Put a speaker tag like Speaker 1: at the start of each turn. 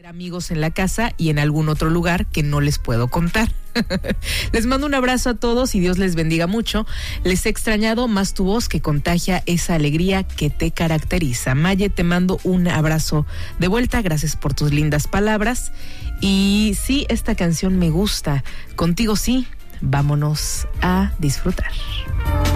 Speaker 1: amigos en la casa y en algún otro lugar que no les puedo contar. Les mando un abrazo a todos y Dios les bendiga mucho. Les he extrañado más tu voz que contagia esa alegría que te caracteriza. Maye, te mando un abrazo de vuelta. Gracias por tus lindas palabras. Y sí, esta canción me gusta. Contigo sí, vámonos a disfrutar.